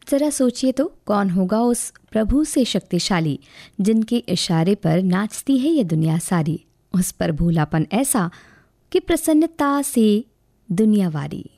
जरा सोचिए तो, कौन होगा उस प्रभु से शक्तिशाली जिनके इशारे पर नाचती है ये दुनिया सारी। उस पर भूलापन ऐसा कि प्रसन्नता से दुनिया वारी।